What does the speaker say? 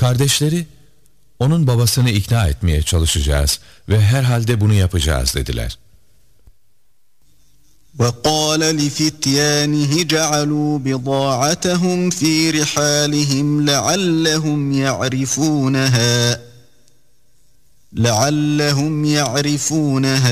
Kardeşleri, onun babasını ikna etmeye çalışacağız ve herhalde bunu yapacağız dediler. وَقَالَ لِفِتْيَانِهِ جَعَلُوا بِضَاعَتَهُمْ فِي رِحَالِهِمْ لَعَلَّهُمْ يَعْرِفُونَهَا